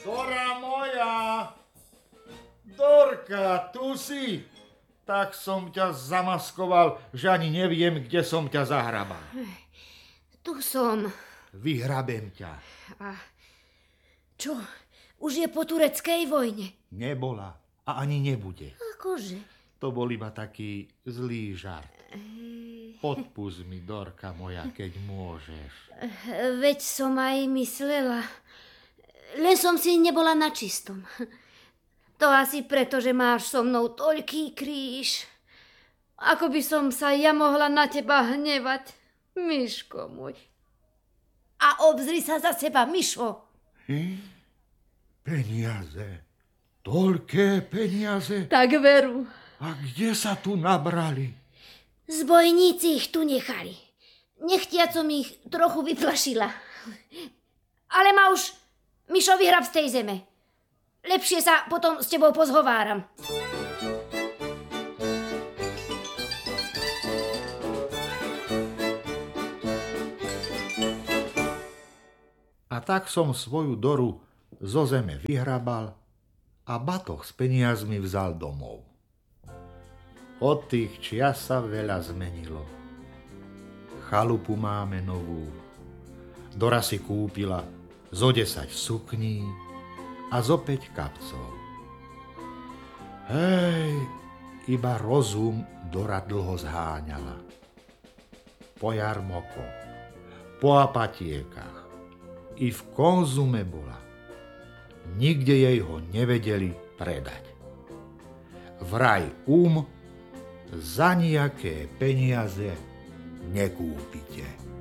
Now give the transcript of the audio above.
Dora moja! Dorka, tu si! Tak som ťa zamaskoval, že ani neviem, kde som ťa zahrabal. Tu som. Vyhrabem ťa. A čo? Už je po tureckej vojne? Nebola a ani nebude. Akože? To bol iba taký zlý žart. Odpusť mi, Dorka moja, keď môžeš. Veď som aj myslela. Len som si nebola na čistom. To asi preto, že máš so mnou toľký kríž. Ako by som sa ja mohla na teba hnevať, Miško môj. A obzri sa za seba, Mišo. Peniaze. Toľké peniaze. Tak veru. A kde sa tu nabrali? Zbojníci ich tu nechali. Nechtiac som ich trochu vyplašila. Ale ma už, Mišo, vyhrab z tej zeme. Lepšie sa potom s tebou pozhováram. A tak som svoju Doru zo zeme vyhrabal a batoh s peniazmi vzal domov. Od tých čias sa veľa zmenilo. Chalupu máme novú. Dora si kúpila zo 10 sukní a zo 5 kapcov. Hej, iba rozum Dora dlho zháňala. Po jarmokoch, po apatiekach, i v Konzume bola. Nikde jej ho nevedeli predať. Vraj za nijaké peniaze nekúpite.